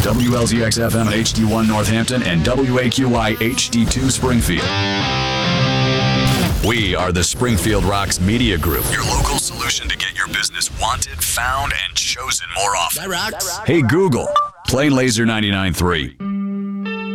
WLZX FM HD1 Northampton and WAQY HD2 Springfield. We are the Springfield Rocks Media Group, your local solution to get your business wanted, found, and chosen more often. That rocks. Hey Google, play Laser 99.3.